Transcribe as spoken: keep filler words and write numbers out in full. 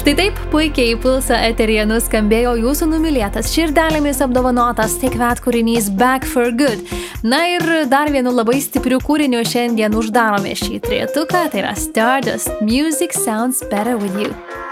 Tai taip, puikiai pulso eteryje nuskambėjo jūsų numylėtas, širdelėmis apdovanotas Tikvet kūrinys Back for Good. Na ir dar vienu labai stipriu kūriniu šiandien uždarome šį trejetuką, tai yra Stardust, Music Sounds Better With You.